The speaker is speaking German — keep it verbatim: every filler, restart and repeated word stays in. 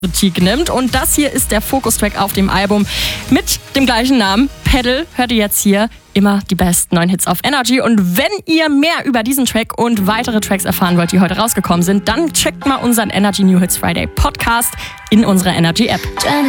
Kritik nimmt. Und das hier ist der Fokustrack auf dem Album mit dem gleichen Namen. Pedal, hört ihr jetzt hier. Immer die besten neuen Hits auf Energy. Und wenn ihr mehr über diesen Track und weitere Tracks erfahren wollt, die heute rausgekommen sind, dann checkt mal unseren Energy New Hits Friday Podcast in unserer Energy App.